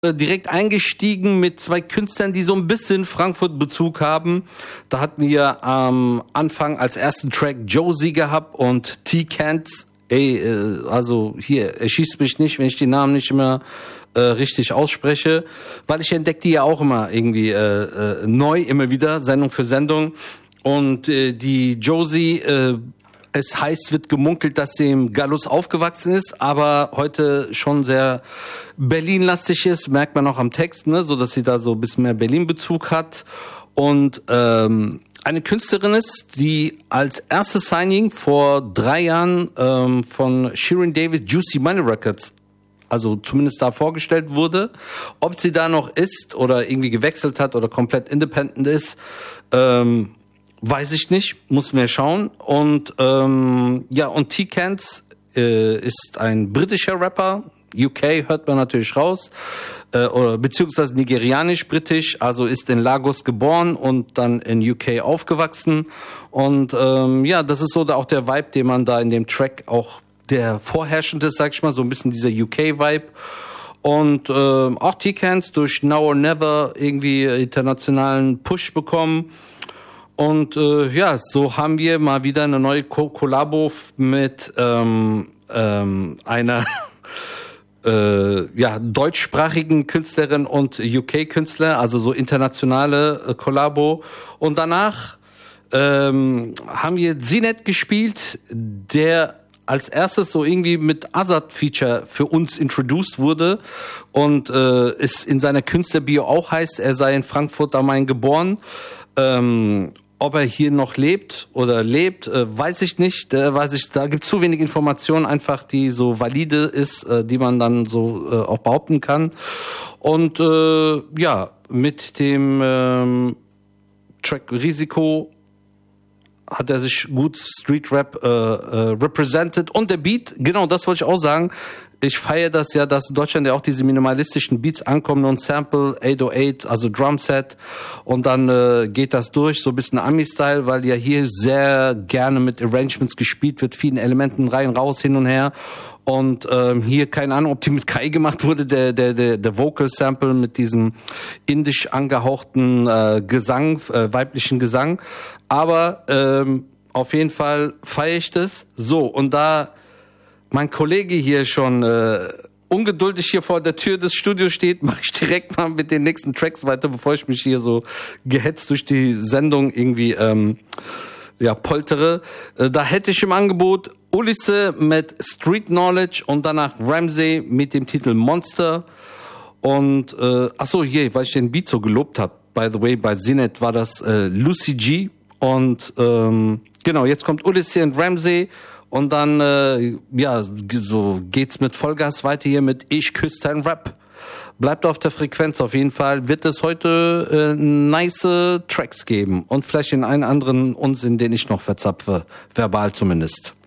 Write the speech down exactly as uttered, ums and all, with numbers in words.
direkt eingestiegen mit zwei Künstlern, die so ein bisschen Frankfurt-Bezug haben. Da hatten wir am Anfang als ersten Track Josie gehabt und T-Cans. Ey, also hier, erschießt mich nicht, wenn ich die Namen nicht immer äh, richtig ausspreche, weil ich entdecke die ja auch immer irgendwie äh, äh, neu, immer wieder, Sendung für Sendung. Und äh, die Josie, äh, es heißt, wird gemunkelt, dass sie im Gallus aufgewachsen ist, aber heute schon sehr Berlin-lastig ist, merkt man auch am Text, ne, so dass sie da so ein bisschen mehr Berlin-Bezug hat. Und ähm, eine Künstlerin ist, die als erstes Signing vor drei Jahren ähm, von Shirin David Juicy Money Records, also zumindest da vorgestellt wurde. Ob sie da noch ist oder irgendwie gewechselt hat oder komplett independent ist, ähm, weiß ich nicht, muss mir schauen. Und ähm, ja, und T-Cans äh, ist ein britischer Rapper. U K hört man natürlich raus, äh, oder beziehungsweise nigerianisch-britisch, also ist in Lagos geboren und dann in U K aufgewachsen. Und ähm, ja, das ist so da auch der Vibe, den man da in dem Track auch der vorherrschende ist, sag ich mal, so ein bisschen dieser U K-Vibe. Und äh, auch T-Cans durch Now or Never irgendwie internationalen Push bekommen. Und äh, ja, so haben wir mal wieder eine neue Ko- Kollabo mit ähm, ähm, einer äh, ja, deutschsprachigen Künstlerin und U K-Künstler, also so internationale äh, Kollabo. Und danach ähm, haben wir Zinet gespielt, der als erstes so irgendwie mit Azad-Feature für uns introduced wurde und äh, es in seiner Künstlerbio auch heißt, er sei in Frankfurt am Main geboren. Ähm, ob er hier noch lebt oder lebt, äh, weiß ich nicht. Äh, weiß ich, da gibt es zu wenig Informationen, einfach die so valide ist, äh, die man dann so äh, auch behaupten kann. Und äh, ja, mit dem ähm, Track Risiko hat er sich gut Street Rap äh, äh, represented. Und der Beat, genau, das wollte ich auch sagen. Ich feiere das ja, dass in Deutschland ja auch diese minimalistischen Beats ankommen und Sample, acht null acht, also Drumset. Und dann äh, geht das durch, so ein bisschen Ami-Style, weil ja hier sehr gerne mit Arrangements gespielt wird, vielen Elementen rein, raus, hin und her. Und ähm, hier, keine Ahnung, ob die mit Kai gemacht wurde, der der der, der Vocal-Sample mit diesem indisch angehauchten äh, Gesang, äh, weiblichen Gesang. Aber ähm, auf jeden Fall feiere ich das. So, und da mein Kollege hier schon äh, ungeduldig hier vor der Tür des Studios steht, mache ich direkt mal mit den nächsten Tracks weiter, bevor ich mich hier so gehetzt durch die Sendung irgendwie ähm, ja poltere. Äh, da hätte ich im Angebot Ulisse mit Street Knowledge und danach Ramsey mit dem Titel Monster. Und äh, ach so, hier, weil ich den Beat so gelobt habe, by the way, bei Zinet war das äh, Lucy G. Und ähm, genau, jetzt kommt Ulisse und Ramsey. Und dann, äh, ja, so geht's mit Vollgas weiter hier mit Ich küsse dein Rap. Bleibt auf der Frequenz auf jeden Fall. Wird es heute äh, nice Tracks geben. Und vielleicht den einen anderen Unsinn, den ich noch verzapfe. Verbal zumindest.